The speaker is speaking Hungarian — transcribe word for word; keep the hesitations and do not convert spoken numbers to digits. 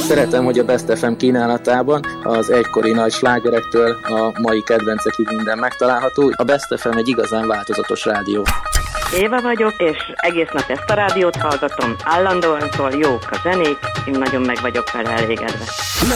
Szeretem, hogy a Best ef em kínálatában az egykori nagy slágerektől a mai kedvencekig minden megtalálható. A Best ef em egy igazán változatos rádió. Éva vagyok, és egész nap ezt a rádiót hallgatom, állandóan szól, jók a zenék, én nagyon meg vagyok vele elégedve.